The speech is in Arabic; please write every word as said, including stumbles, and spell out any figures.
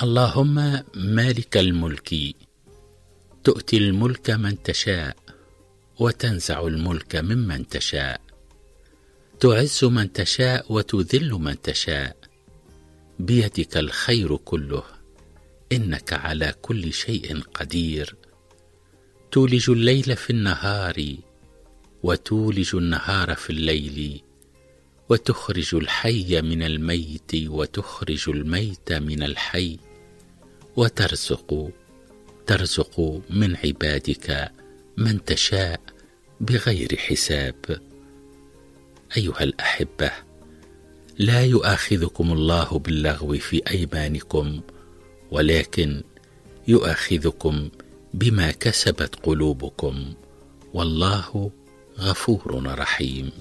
اللهم مالك الملك، تؤتي الملك من تشاء وتنزع الملك ممن تشاء، تعز من تشاء وتذل من تشاء، بيدك الخير كله، إنك على كل شيء قدير. تولج الليل في النهار وتولج النهار في الليل، وتخرج الحي من الميت وتخرج الميت من الحي، وترزق ترزق من عبادك من تشاء بغير حساب. أيها الأحبة، لا يؤاخذكم الله باللغو في أيمانكم، ولكن يؤاخذكم بما كسبت قلوبكم، والله غفور رحيم.